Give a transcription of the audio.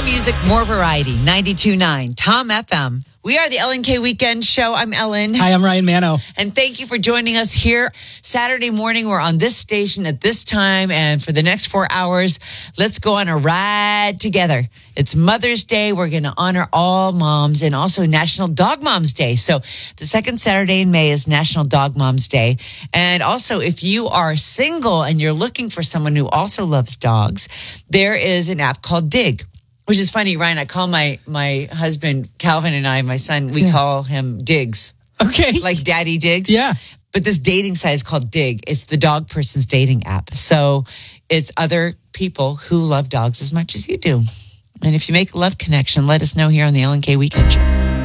music, more variety. 92.9 Tom FM. We are the Ellen K Weekend Show. I'm Ellen. Hi, I'm Ryan Mano. And thank you for joining us here. Saturday morning, we're on this station at this time. And for the next 4 hours, let's go on a ride together. It's Mother's Day. We're going to honor all moms and also National Dog Moms Day. So the second Saturday in May is National Dog Moms Day. And also, if you are single and you're looking for someone who also loves dogs, there is an app called Dig. Which is funny, Ryan. I call my husband, Calvin, and my son, we call him Diggs. Okay. Like Daddy Diggs. Yeah. But this dating site is called Dig. It's the dog person's dating app. So it's other people who love dogs as much as you do. And if you make a love connection, let us know here on the Ellen K Weekend Show.